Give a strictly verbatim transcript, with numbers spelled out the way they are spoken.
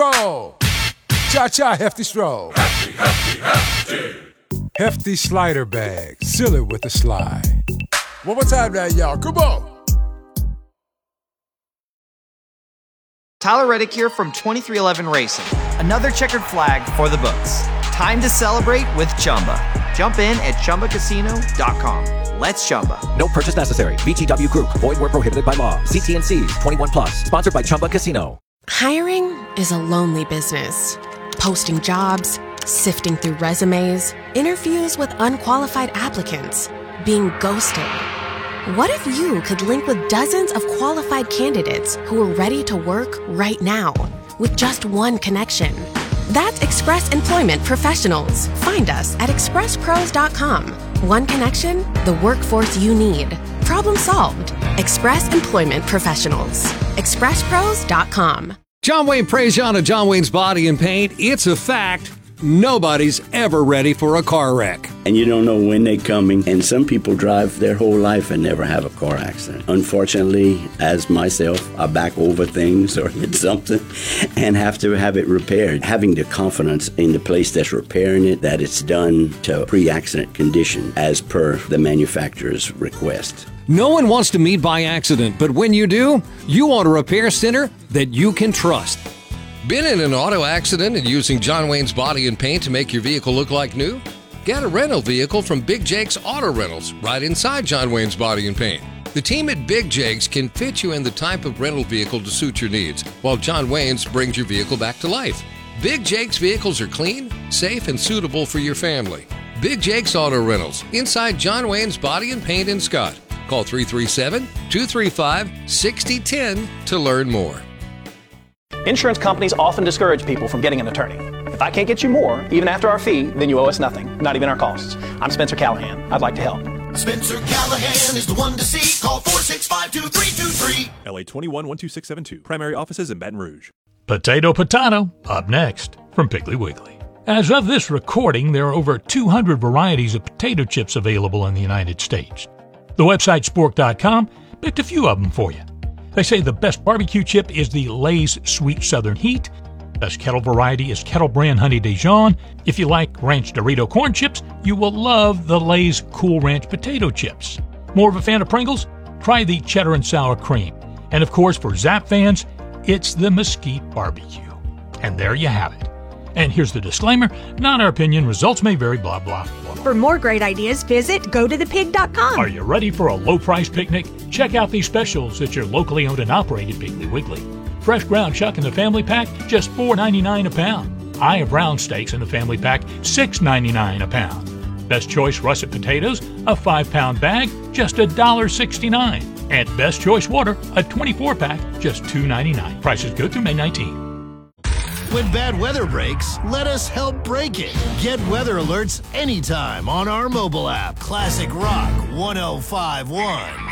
Roll. Cha-cha, hefty stroll. Hefty, hefty, hefty. Hefty slider bag. Seal it with a slide. One more time now, y'all. Come on. Tyler Reddick here from twenty-three eleven Racing. Another checkered flag for the books. Time to celebrate with Chumba. Jump in at Chumba Casino dot com. Let's Chumba. No purchase necessary. V G W Group. Void where prohibited by law. See T and C's. twenty-one plus. Sponsored by Chumba Casino. Hiring is a lonely business. Posting jobs, sifting through resumes, interviews with unqualified applicants, being ghosted. What if you could link with dozens of qualified candidates who are ready to work right now with just one connection? That's Express Employment Professionals. Find us at express pros dot com. One connection, the workforce you need. Problem solved. Express Employment Professionals. express pros dot com. John Wayne Prejean of John Wayne's Body and Paint. It's a fact. Nobody's ever ready for a car wreck. And you don't know when they're coming. And some people drive their whole life and never have a car accident. Unfortunately, as myself, I back over things or hit something and have to have it repaired. Having the confidence in the place that's repairing it, that it's done to pre-accident condition as per the manufacturer's request. No one wants to meet by accident, but when you do, you want a repair center that you can trust. Been in an auto accident and using John Wayne's Body and Paint to make your vehicle look like new? Get a rental vehicle from Big Jake's Auto Rentals right inside John Wayne's Body and Paint. The team at Big Jake's can fit you in the type of rental vehicle to suit your needs, while John Wayne's brings your vehicle back to life. Big Jake's vehicles are clean, safe, and suitable for your family. Big Jake's Auto Rentals inside John Wayne's Body and Paint in Scott. Call three three seven, two three five, six zero one zero to learn more. Insurance companies often discourage people from getting an attorney. If I can't get you more, even after our fee, then you owe us nothing, not even our costs. I'm Spencer Callahan. I'd like to help. Spencer Callahan is the one to see. Call four six five, two three two three. L A twenty-one one two six seven two. Primary offices in Baton Rouge. Potato Potato, up next from Piggly Wiggly. As of this recording, there are over two hundred varieties of potato chips available in the United States. The website spork dot com picked a few of them for you. They say the best barbecue chip is the Lay's Sweet Southern Heat. Best kettle variety is Kettle Brand Honey Dijon. If you like Ranch Dorito corn chips, you will love the Lay's Cool Ranch potato chips. More of a fan of Pringles? Try the Cheddar and Sour Cream. And of course, for Zapp fans, it's the Mesquite Barbecue. And there you have it. And here's the disclaimer, not our opinion, results may vary, blah, blah, blah. For more great ideas, visit go to the pig dot com. Are you ready for a low-price picnic? Check out these specials at your locally owned and operated Piggly Wiggly. Fresh ground chuck in the family pack, just four ninety-nine a pound. Eye of round steaks in the family pack, six ninety-nine a pound. Best Choice russet potatoes, a five-pound bag, just one sixty-nine. And Best Choice water, a twenty-four pack, just two ninety-nine. Prices go through May nineteenth. When bad weather breaks, let us help break it. Get weather alerts anytime on our mobile app. Classic Rock one oh five one.